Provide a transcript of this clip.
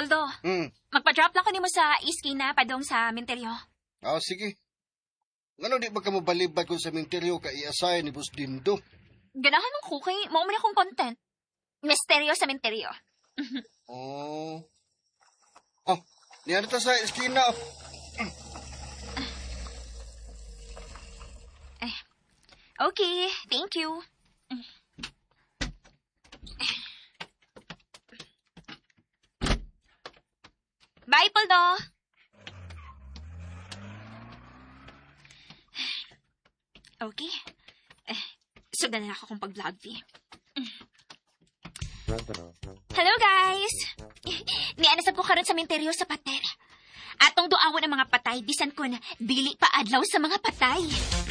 Poldo, magpa-drop lang ko nimo sa iskina padong sa menteryo. Sige. Ngano di ba ka mabalibad kung sa menteryo ka i-assign ni Boss Dindo? Ganahan ng kukay, mao man akong content. Misteryo sa menteryo. Niyan ta sa iskina. Okay, thank you. Bye, Poldo. Okay. Sudan na ako kung pag-vlog, V. Hello, guys! Nianasab ko karon sa menteryo sa pater. Atong duawon ang mga patay, bisan ko na dili pa adlaw sa mga patay.